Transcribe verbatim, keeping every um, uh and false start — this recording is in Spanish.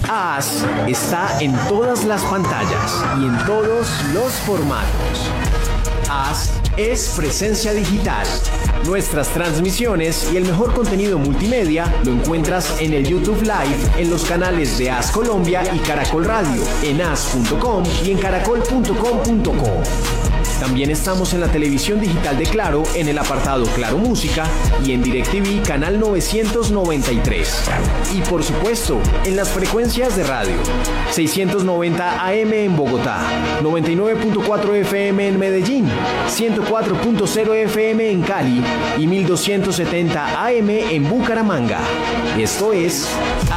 As está en todas las pantallas y en todos los formatos. As es presencia digital. Nuestras transmisiones y el mejor contenido multimedia lo encuentras en el YouTube Live, en los canales de As Colombia y Caracol Radio, en as punto com y en caracol punto com punto co. También estamos en la televisión digital de Claro, en el apartado Claro Música y en DirecTV canal novecientos noventa y tres. Y por supuesto, en las frecuencias de radio: seiscientos noventa A M en Bogotá, noventa y nueve punto cuatro F M en Medellín, ciento cuatro punto cero F M en Cali y mil doscientos setenta A M en Bucaramanga. Esto es